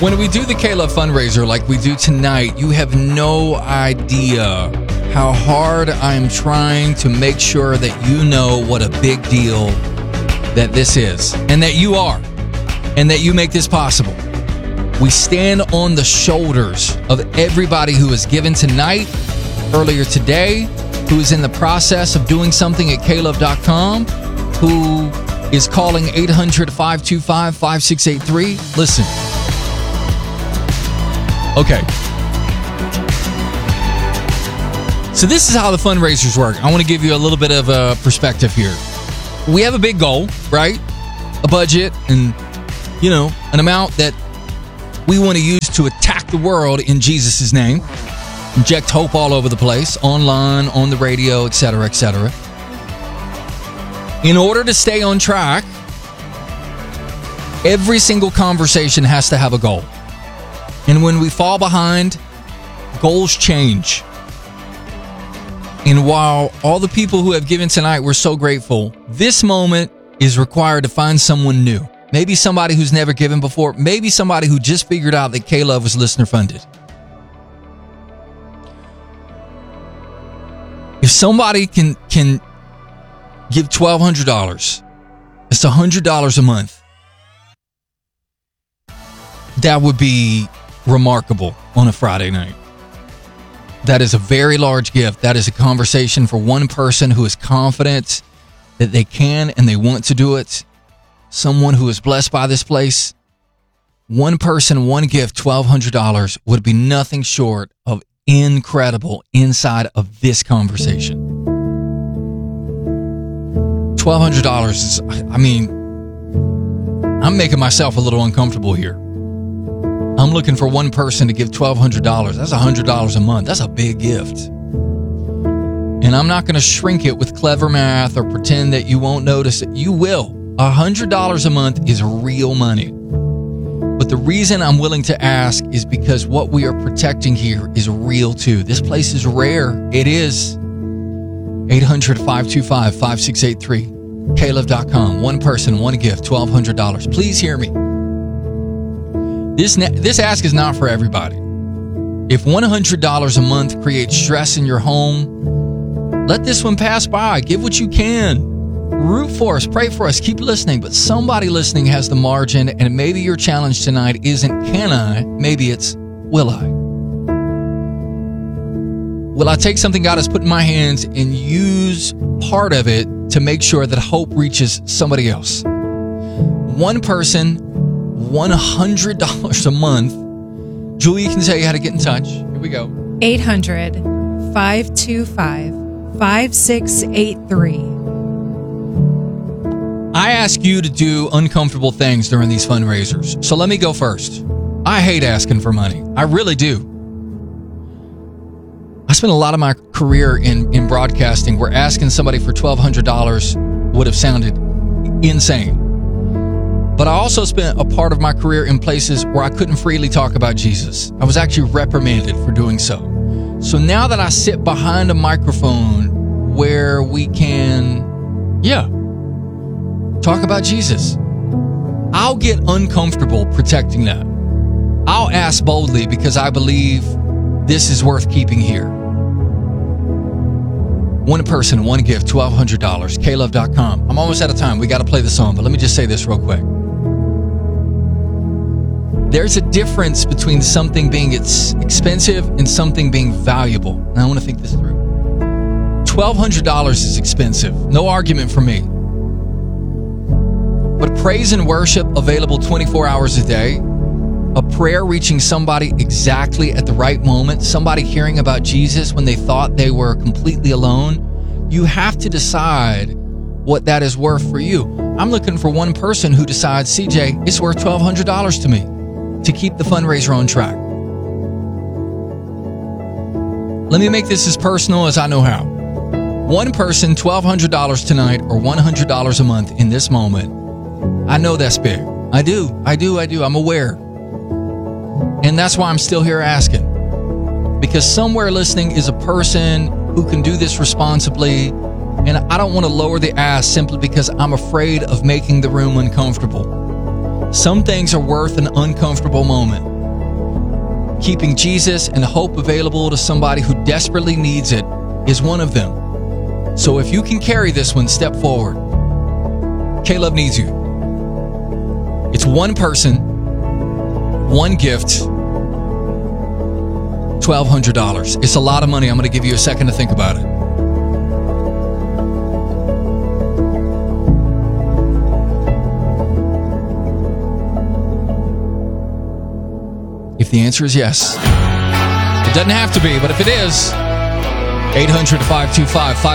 When we do the K-Love fundraiser like we do tonight, you have no idea how hard I am trying to make sure that you know what a big deal that this is, and that you are, and that you make this possible. We stand on the shoulders of everybody who has given tonight, earlier today, who is in the process of doing something at klove.com, who is calling 800-525-5683. Listen. Okay. So this is how the fundraisers work. I want to give you a little bit of a perspective here. We have a big goal, right? A budget and, an amount that we want to use to attack the world in Jesus' name. Inject hope all over the place, online, on the radio, etc., etc. In order to stay on track, every single conversation has to have a goal. And when we fall behind, goals change. And while all the people who have given tonight, we're so grateful, this moment is required to find someone new. Maybe somebody who's never given before. Maybe somebody who just figured out that K-Love was listener funded. If somebody can give $1,200, it's $100 a month. That would be remarkable on a Friday night. That is a very large gift. That is a conversation for one person who is confident that they can and they want to do it. Someone who is blessed by this place. One person, one gift, $1,200 would be nothing short of incredible inside of this conversation. $1,200 is, I'm making myself a little uncomfortable here. I'm looking for one person to give $1,200. That's $100 a month. That's a big gift. And I'm not going to shrink it with clever math or pretend that you won't notice it. You will. $100 a month is real money. But the reason I'm willing to ask is because what we are protecting here is real too. This place is rare. It is. 800-525-5683. klove.com. One person, one gift, $1,200. Please hear me. This ask is not for everybody. If $100 a month creates stress in your home, let this one pass by. Give what you can. Root for us. Pray for us. Keep listening. But somebody listening has the margin, and maybe your challenge tonight isn't can I? Maybe it's will I? Will I take something God has put in my hands and use part of it to make sure that hope reaches somebody else? One person, $100 a month. Julie can tell you how to get in touch. Here we go. 800-525-5683. I ask you to do uncomfortable things during these fundraisers. So let me go first. I hate asking for money. I really do. I spent a lot of my career in broadcasting where asking somebody for $1,200 would have sounded insane. But I also spent a part of my career in places where I couldn't freely talk about Jesus. I was actually reprimanded for doing so. So now that I sit behind a microphone where we can, talk about Jesus, I'll get uncomfortable protecting that. I'll ask boldly because I believe this is worth keeping here. One person, one gift, $1,200, klove.com. I'm almost out of time. We got to play the song, but let me just say this real quick. There's a difference between something being expensive and something being valuable. Now I want to think this through. $1,200 is expensive. No argument for me. But praise and worship available 24 hours a day, a prayer reaching somebody exactly at the right moment, somebody hearing about Jesus when they thought they were completely alone, you have to decide what that is worth for you. I'm looking for one person who decides, CJ, it's worth $1,200 to me to keep the fundraiser on track. Let me make this as personal as I know how. One person, $1,200 tonight or $100 a month in this moment. I know that's big. I do. I'm aware. And that's why I'm still here asking. Because somewhere listening is a person who can do this responsibly. And I don't want to lower the ask simply because I'm afraid of making the room uncomfortable. Some things are worth an uncomfortable moment. Keeping Jesus and hope available to somebody who desperately needs it is one of them. So if you can carry this one, step forward. K-Love needs you. It's one person, one gift, $1,200. It's a lot of money. I'm going to give you a second to think about it. If the answer is yes, it doesn't have to be, but if it is, 800-525-55